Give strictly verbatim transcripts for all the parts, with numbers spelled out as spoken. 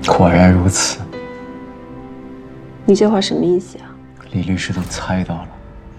果然如此。 你这话什么意思啊？ 李律师都猜到了。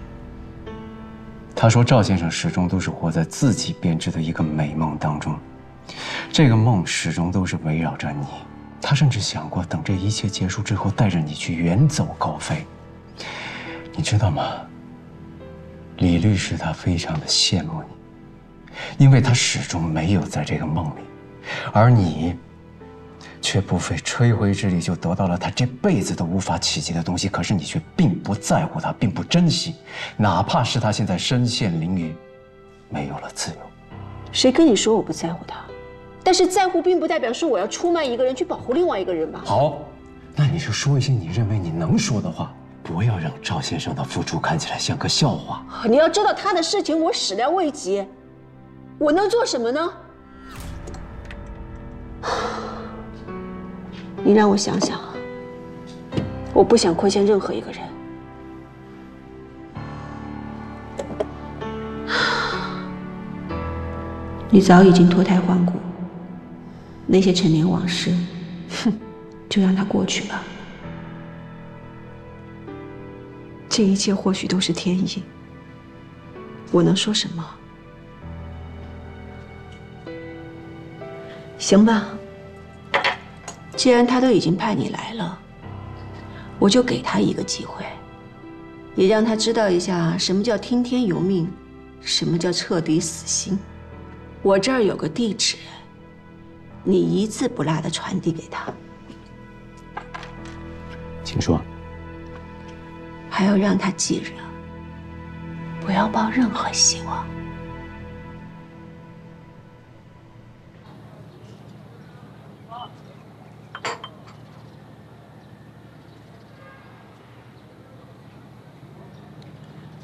他说赵先生始终都是活在自己编织的一个美梦当中，这个梦始终都是围绕着你。他甚至想过，等这一切结束之后，带着你去远走高飞。你知道吗？李律师他非常的羡慕你，因为他始终没有在这个梦里，而你却不费吹灰之力就得到了他这辈子都无法企及的东西。可是你却并不在乎他，并不珍惜，哪怕是他现在身陷囹圄，没有了自由。 谁跟你说我不在乎他？但是在乎并不代表说我要出卖一个人去保护另外一个人吧？ 好，那你就说一些你认为你能说的话，不要让赵先生的付出看起来像个笑话。 你要知道他的事情我始料未及，我能做什么呢？你让我想想，我不想亏欠任何一个人。你早已经脱胎换骨，那些陈年往事，哼，就让它过去吧。这一切或许都是天意，我能说什么？行吧，既然他都已经派你来了，我就给他一个机会，也让他知道一下什么叫听天由命，什么叫彻底死心。我这儿有个地址，你一字不落地传递给他。 请说。 还要让他记着，不要抱任何希望。